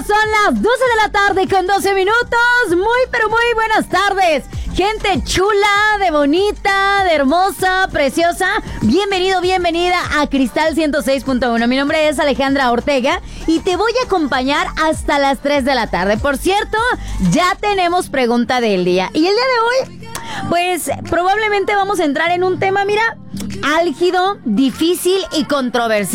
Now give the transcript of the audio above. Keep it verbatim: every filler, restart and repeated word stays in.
son las doce de la tarde con doce minutos. Muy, pero muy buenas tardes. Gente chula, de bonita, de hermosa, preciosa. Bienvenido, bienvenida a Cristal ciento seis punto uno. Mi nombre es Alejandra Ortega y te voy a acompañar hasta las tres de la tarde. Por cierto, ya tenemos pregunta del día. Y el día de hoy, pues probablemente vamos a entrar en un tema, mira, álgido, difícil y controversial.